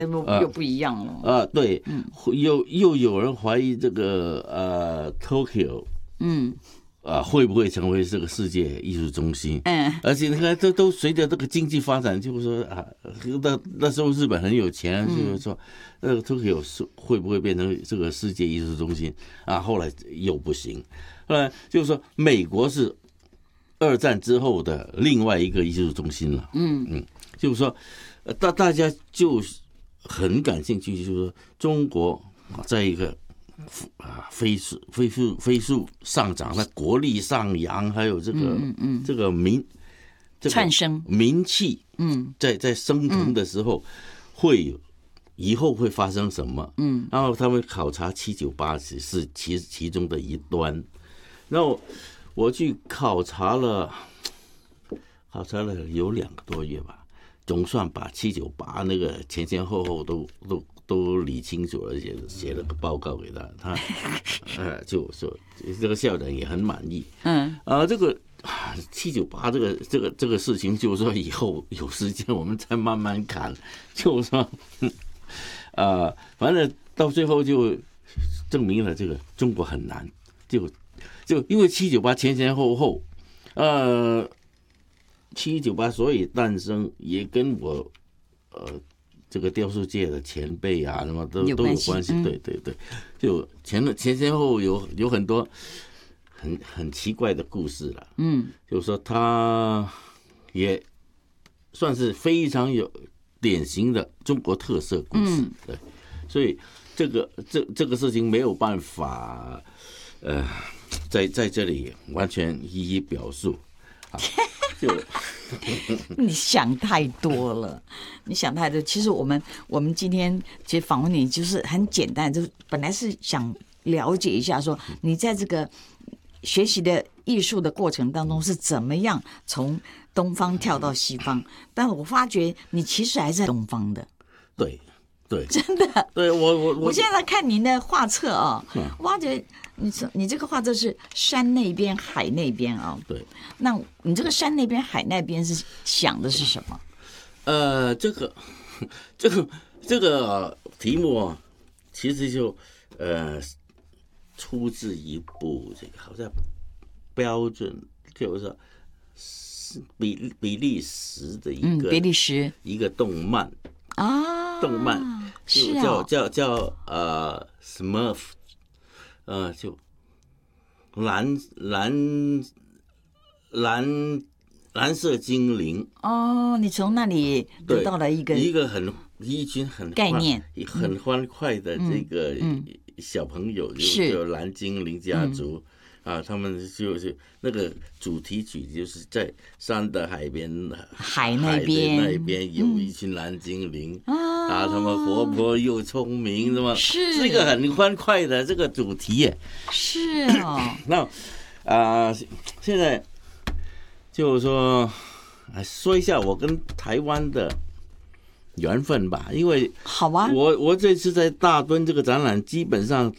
又不一样了对，又有人怀疑这个Tokyo， 会不会成为这个世界艺术中心？而且你看，都随着这个经济发展，就是说那时候日本很有钱，就是说那个 Tokyo 会不会变成这个世界艺术中心啊？后来又不行，后来就是说美国是二战之后的另外一个艺术中心了。就是说大家就很感兴趣，就是说中国在一个飞速上涨，那国力上扬，还有这个窜升名气，在升腾的时候，以后会发生什么？然后他们考察798是其中的一端，然后我去考察了有2个多月吧，总算把798那个前前后后都理清楚了，写了个报告给他就说这个校长也很满意。这个798这个事情，就是说以后有时间我们再慢慢看，就是说反正到最后就证明了这个中国很难，就因为798前前后后798所以诞生也跟我这个雕塑界的前辈啊，什么都有关系。对，就前后有很多很奇怪的故事了。就是说他也算是非常有典型的中国特色故事。对，所以这个事情没有办法在这里完全一一表述。 你想太多了，其实我们今天其实访问你就是很简单，就本来是想了解一下，说你在这个学习的艺术的过程当中是怎么样从东方跳到西方，但我发觉你其实还是东方的。 对， 真的。 对， 我现在看您的画册啊，我发觉你这个画册是山那边海那边啊。 对， 那你这个山那边海那边是想的是什么？ 这个题目啊，其实就出自一部这个好像标准，就是比利时的一个动漫是叫Smurf， 就蓝色精灵。 你从那里得到了一群很概念， 很欢快的这个小朋友，就蓝精灵家族。他们就是那个主题曲，就是在山的海那边有一群蓝精灵他们活泼又聪明，是一个很欢快的这个主题耶。 是那现在就是说一下我跟台湾的缘分吧，因为好啊， 我这次在大敦这个展览，基本上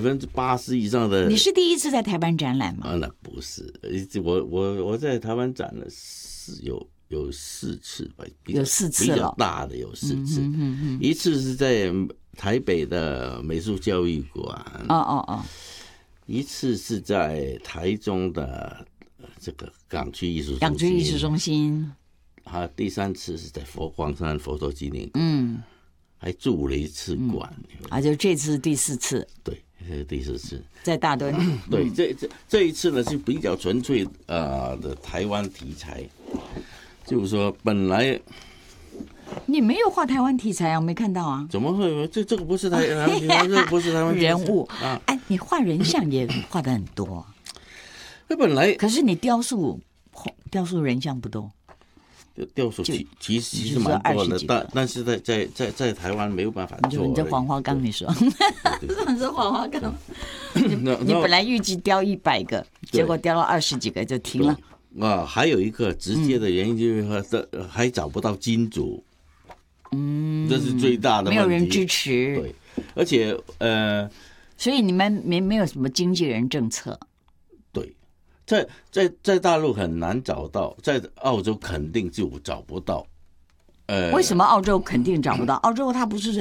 80%以上的。 你是第一次在台湾展览吗？ 那不是，我在台湾展了有4次吧， 有4次了， 比较大的有4次。一次是在台北的美术教育馆，一次是在台中的这个港区艺术中心。第3次是在佛光山佛陀纪念馆，还住了1次馆。 就这次第4次。 对，第4次在大墩。 对，这一次呢是比较纯粹的台湾题材，就是说本来你没有画台湾题材啊，我没看到啊。 怎么会？这个不是台湾题材，这个不是台湾人物你画人像也画的很多。 那本来可是你雕塑人像不多。 雕塑其实蛮多的，但是在台湾没有办法做。 你这黄花岗，你说，你说黄花岗，你本来预计雕100个，结果雕了20几个就停了。 还有一个直接的原因就是还找不到金主，这是最大的问题， 没有人支持。 对，而且所以你们没有什么经纪人政策。 在大陆很难找到，在澳洲肯定就找不到为什么澳洲肯定找不到？澳洲它不是